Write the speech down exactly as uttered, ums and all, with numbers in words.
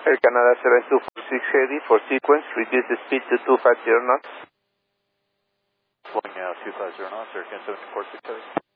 Air Canada seven two four six heavy for sequence, reduce the speed to two five zero knots. Flying now two five zero knots, Air Canada seven two four six heavy.